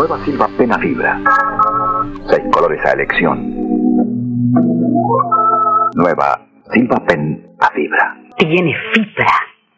Nueva Silva Pen a fibra. 6 colores a elección. Nueva Silva Pen a fibra. Tiene fibra.